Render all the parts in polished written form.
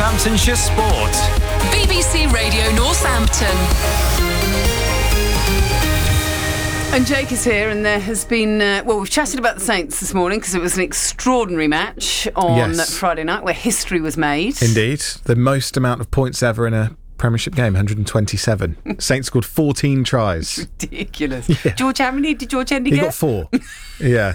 Northamptonshire Sport. BBC Radio Northampton. And Jake is here, and there has been... we've chatted about the Saints this morning because it was an extraordinary match on Friday night where history was made. Indeed. The most amount of points ever in a Premiership game, 127. Saints scored 14 tries. Ridiculous. Yeah. George, how many did George Hendy He get? got 4. Yeah.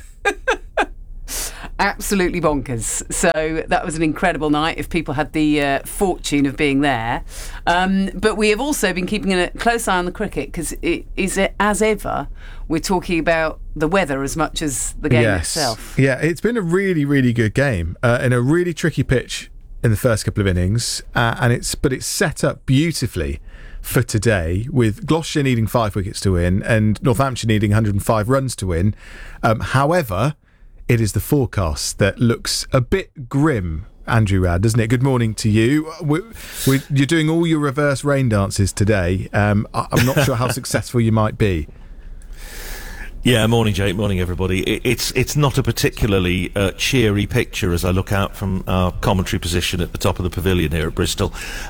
Absolutely bonkers. So that was an incredible night if people had the fortune of being there. But we have also been keeping a close eye on the cricket because as ever, we're talking about the weather as much as the game itself. Yeah, it's been a really, really good game in a really tricky pitch in the first couple of innings, but it's set up beautifully for today, with Gloucestershire needing 5 wickets to win and Northamptonshire needing 105 runs to win. However, it is the forecast that looks a bit grim, Andrew Rad, doesn't it? Good morning to you. You're doing all your reverse rain dances today. I'm not sure how successful you might be. Yeah, morning, Jake. Morning, everybody. It's not a particularly cheery picture as I look out from our commentary position at the top of the pavilion here at Bristol.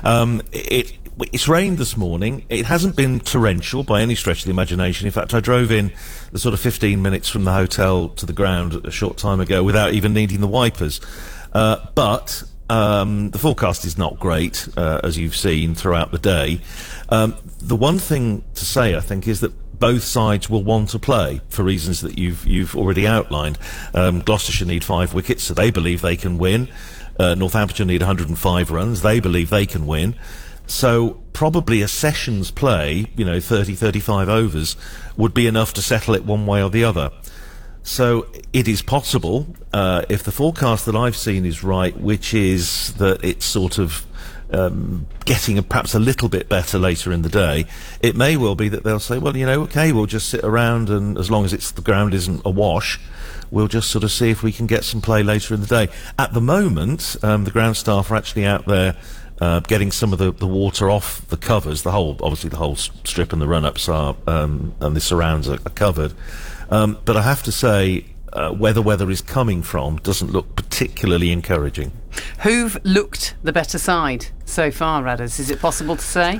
It's rained this morning. It hasn't been torrential by any stretch of the imagination. In fact, I drove in the sort of 15 minutes from the hotel to the ground a short time ago without even needing the wipers. But the forecast is not great, as you've seen throughout the day. The one thing to say, I think, is that both sides will want to play for reasons that you've already outlined. Gloucestershire need 5 wickets, so they believe they can win. Northamptonshire need 105 runs. They believe they can win. So probably a sessions play, 30, 35 overs, would be enough to settle it one way or the other. So it is possible, if the forecast that I've seen is right, which is that it's sort of getting perhaps a little bit better later in the day, it may well be that they'll say, well, okay, we'll just sit around, and as long as the ground isn't awash, we'll just sort of see if we can get some play later in the day. At the moment, the ground staff are actually out there getting some of the water off the covers. Obviously the whole strip and the run-ups are, and the surrounds are covered. But I have to say, where the weather is coming from doesn't look particularly encouraging. Who've looked the better side so far, Radders? Is it possible to say?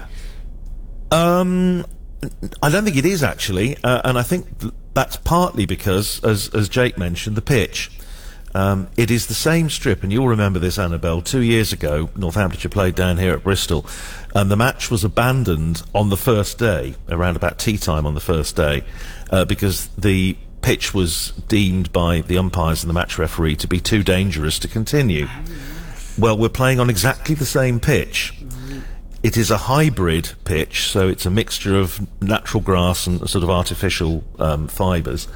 I don't think it is, actually, and I think that's partly because, as Jake mentioned, the pitch. It is the same strip, and you'll remember this, Annabelle. 2 years ago, Northamptonshire played down here at Bristol, and the match was abandoned on the first day, around about tea time on the first day, because the pitch was deemed by the umpires and the match referee to be too dangerous to continue. Well, we're playing on exactly the same pitch. It is a hybrid pitch, so it's a mixture of natural grass and sort of artificial fibres.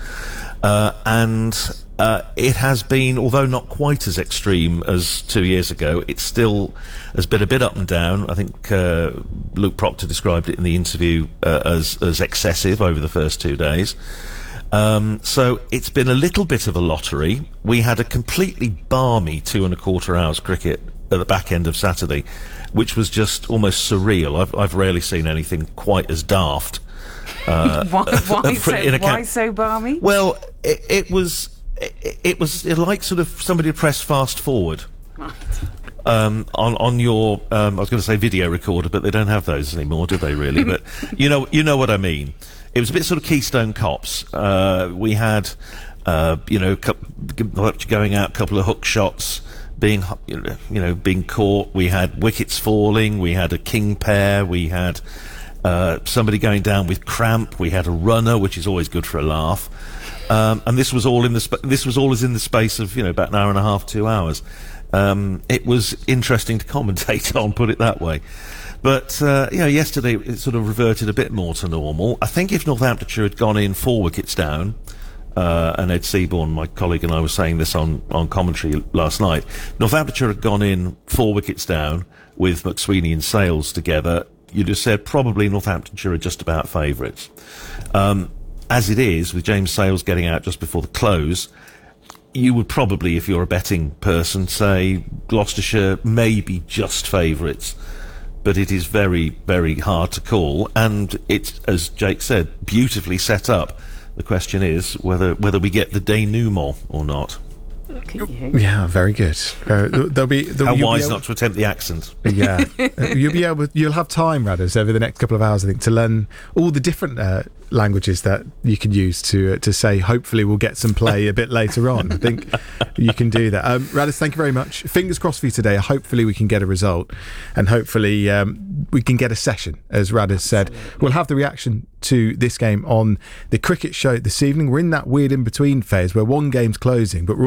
It has been, although not quite as extreme as 2 years ago, it still has been a bit up and down. I think Luke Proctor described it in the interview as excessive over the first 2 days. So it's been a little bit of a lottery. We had a completely balmy 2.25 hours cricket at the back end of Saturday, which was just almost surreal. I've rarely seen anything quite as daft. Why so balmy? Well, it was like sort of somebody pressed fast forward on your I was going to say video recorder, but they don't have those anymore, do they? Really? But you know what I mean. It was a bit sort of Keystone Cops. We had going out, a couple of hook shots being caught. We had wickets falling. We had a king pair. We had somebody going down with cramp. We had a runner, which is always good for a laugh. And this was all in the space of about an hour and a half, 2 hours. It was interesting to commentate on, put it that way. But yesterday it sort of reverted a bit more to normal. I think if Northamptonshire had gone in 4 wickets down, and Ed Seaborn, my colleague, and I were saying this on commentary last night, Northamptonshire had gone in 4 wickets down with McSweeney and Sales together, you'd have said probably Northamptonshire are just about favourites. As it is, with James Sales getting out just before the close, you would probably, if you're a betting person, say Gloucestershire may be just favourites. But it is very, very hard to call, and it's, as Jake said, beautifully set up. The question is whether we get the denouement or not. Look at you. Yeah, very good. There'll be How you'll wise be able- not to attempt the accent. Yeah, you'll have time, Radders, over the next couple of hours, I think, to learn all the different languages that you can use to say. Hopefully, we'll get some play a bit later on. I think you can do that. Radders, thank you very much. Fingers crossed for you today. Hopefully, we can get a result, and hopefully, we can get a session, as Radders said. We'll have the reaction to this game on the cricket show this evening. We're in that weird in between phase where one game's closing, but we're